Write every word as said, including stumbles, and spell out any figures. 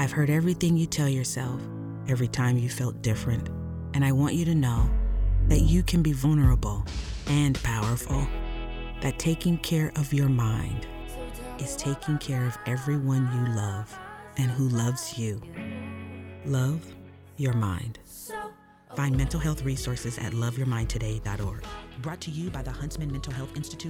I've heard everything you tell yourself every time you felt different, and I want you to know that you can be vulnerable and powerful, that taking care of your mind is taking care of everyone you love and who loves you. Love your mind. Find mental health resources at love your mind today dot org. Brought to you by the Huntsman Mental Health Institute.